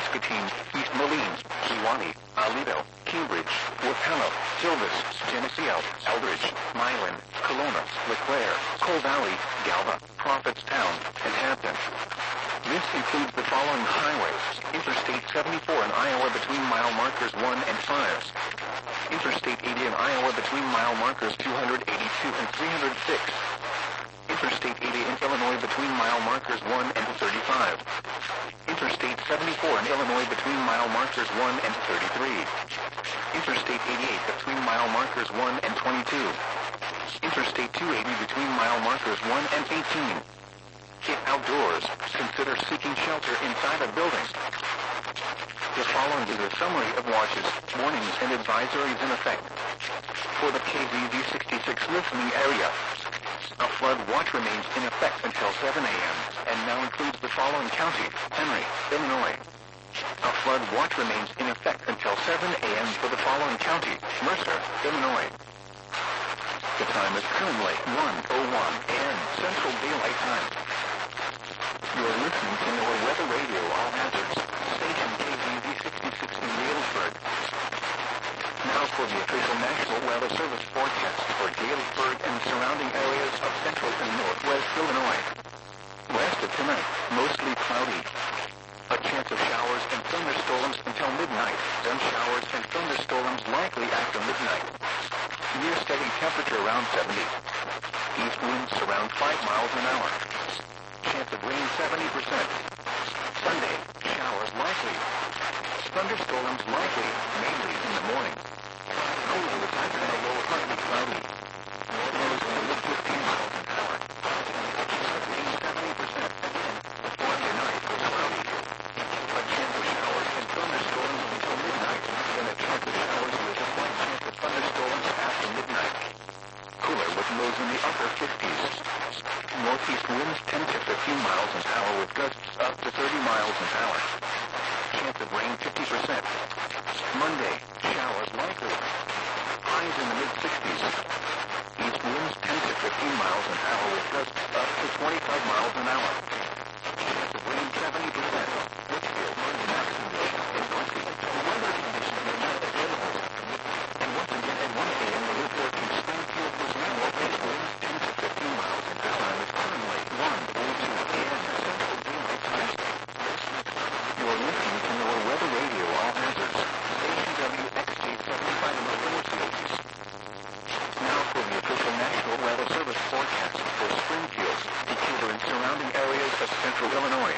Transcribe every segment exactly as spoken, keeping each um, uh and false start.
Muscatine, East Moline, Kewanee, Aledo, Cambridge, Wapello, Silvis, Geneseo, Eldridge, Milan, Kelowna, LeClaire, Coal Valley, Galva, Prophetstown, and Hampton. This includes the following highways: Interstate seventy-four in Iowa between mile markers one and five. Interstate eighty in Iowa between mile markers two hundred eighty-two and three hundred six. Interstate eighty in Illinois between mile markers one and thirty-five. Interstate seventy-four in Illinois between mile markers one and thirty-three. Interstate eighty-eight between mile markers one and twenty-two. Interstate two eighty between mile markers one and eighteen. If outdoors, consider seeking shelter inside a building. The following is a summary of watches, warnings, and advisories in effect. For the K V V sixty-six listening area, a flood watch remains in effect until seven a.m. and now includes the following county: Henry, Illinois. A flood watch remains in effect until seven a.m. for the following county: Mercer, Illinois. The time is currently one oh one a.m. Central Daylight Time. You're listening to NOAA Weather Radio All Hazards, station K V V sixty-six in Galesburg. Now for the official National Weather Service forecast for Galesburg and surrounding areas of central and northwest Illinois. West of tonight, mostly cloudy. A chance of showers and thunderstorms until midnight, then showers and thunderstorms likely after midnight. Near steady temperature around seventy. East winds around five miles an hour. Chance of rain seventy percent. Sunday, showers likely. Thunderstorms likely, mainly in the morning. Cooler with highs and a low, partly cloudy. Lows in the mid fifteen miles an hour. Chance of rain seventy percent. Again, Monday night was cloudy. A chance of showers and thunderstorms until midnight. Then a chance of showers with a slight chance of thunderstorms after midnight. Cooler with lows in the upper fifties. Northeast winds ten to fifteen miles an hour with gusts up to thirty miles an hour. Chance of rain fifty percent. Monday, showers likely. Highs in the mid sixties. East winds ten to fifteen miles an hour with gusts up to twenty-five miles an hour. Chance of rain seventy percent. Litchfield, Monday, Jacksonville, and Quincy. The weather conditions are not available. And once again at one a.m. the report from Springfield was now northeast winds ten to fifteen miles an hour. Time is currently one oh two a.m. Central Daylight Time. You're listening to NOAA Weather Radio All Hazards, station W X J seventy-five in the Northwoods. Now for the official National Weather Service forecast for Springfield, Decatur, and surrounding areas of central Illinois.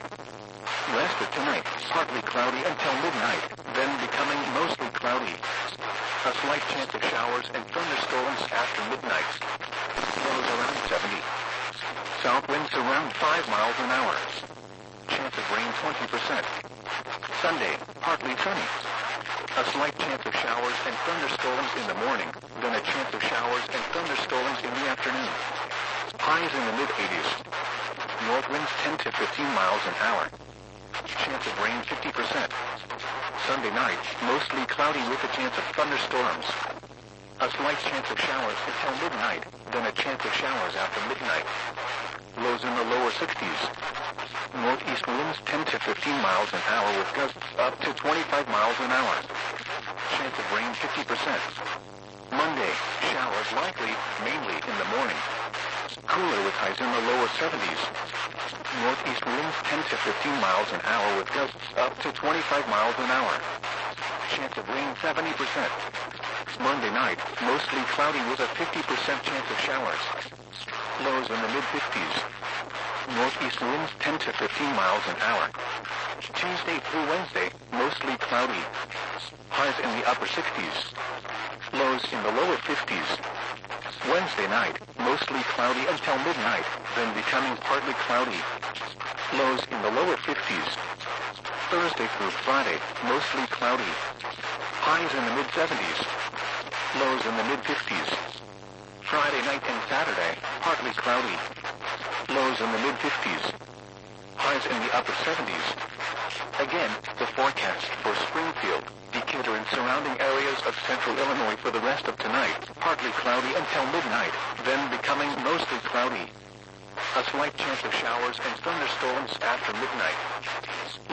West of tonight, partly cloudy until midnight, then becoming mostly cloudy. A slight chance of showers and thunderstorms after midnight. Lows around seventy. South winds around five miles an hour. Chance of rain twenty percent. Sunday, partly sunny. A slight chance of showers and thunderstorms in the morning, then a chance of showers and thunderstorms in the afternoon. Highs in the mid eighties. North winds ten to fifteen miles an hour. Chance of rain fifty percent. Sunday night, mostly cloudy with a chance of thunderstorms. A slight chance of showers until midnight, then a chance of showers after midnight. Lows in the lower sixties. Northeast winds ten to fifteen miles an hour with gusts up to twenty-five miles an hour. Chance of rain fifty percent. Monday, showers likely, mainly in the morning. Cooler with highs in the lower seventies. Northeast winds ten to fifteen miles an hour with gusts up to twenty-five miles an hour. Chance of rain seventy percent. Monday night, mostly cloudy with a fifty percent chance of showers. Lows in the mid fifties. Northeast winds ten to fifteen miles an hour. Tuesday through Wednesday, mostly cloudy. Highs in the upper sixties. Lows in the lower fifties. Wednesday night, mostly cloudy until midnight, then becoming partly cloudy. Lows in the lower fifties. Thursday through Friday, mostly cloudy. Highs in the mid seventies. Lows in the mid fifties. Friday night and Saturday, partly cloudy. Lows in the mid fifties. Highs in the upper seventies. Again, the forecast for Springfield, Decatur, and surrounding areas of central Illinois for the rest of tonight, partly cloudy until midnight, then becoming mostly cloudy. A slight chance of showers and thunderstorms after midnight.